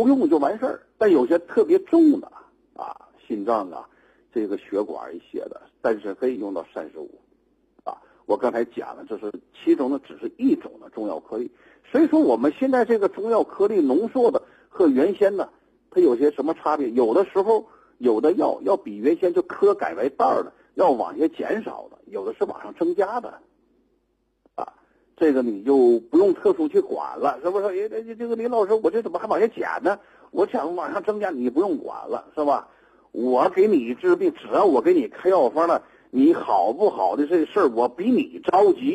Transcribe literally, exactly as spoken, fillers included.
够用就完事儿。但有些特别重的啊，心脏啊，这个血管一些的，但是可以用到三十五啊。我刚才讲了，这是其中的只是一种的中药颗粒。所以说我们现在这个中药颗粒浓缩的和原先呢，它有些什么差别？有的时候有的药要比原先就颗改为袋的要往下减少的，有的是往上增加的啊。这个你就不用特殊去管了，是不是？哎，这这个林老师，我这怎么还往下减呢？我想往上增加，你不用管了，是吧？我给你治病，只要我给你开药方了，你好不好的这事儿，我比你着急。